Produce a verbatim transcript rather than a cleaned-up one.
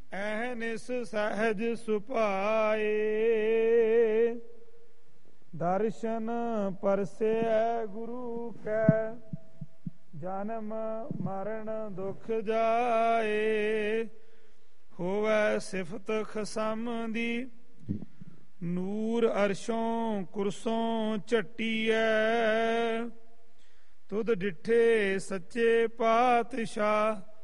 ਐਹਨਿਸ ਸਹਿਜ ਸੁਭਾਏ। ਦਰਸ਼ਨ ਪਰਸੈ ਗੁਰੂ ਕੈ ਜਨਮ ਮਰਨ ਦੁਖ ਜਾਏ। ਹੋਵੈ ਸਿਫਤ ਖਸਮ ਦੀ ਨੂਰ ਅਰਸ਼ੋਂ ਕੁਰਸੋਂ ਝੱਟੀਐ। ਤੁਧ ਡਿਠੇ ਸੱਚੇ ਪਾਤਸ਼ਾਹ